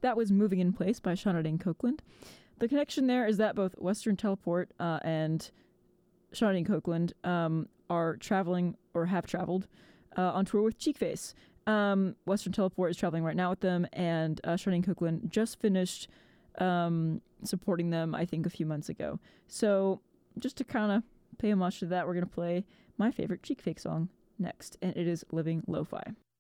That was Moving in Place by Shauna Dane Copeland. The connection there is that both Western Teleport and Shauna Dane Copeland are traveling or have traveled on tour with Cheekface. Western Teleport is traveling right now with them, and Shauna Dane Copeland just finished supporting them, I think, a few months ago. So just to kind of pay homage to that, we're going to play my favorite Cheekface song next, and it is Living Lo-Fi.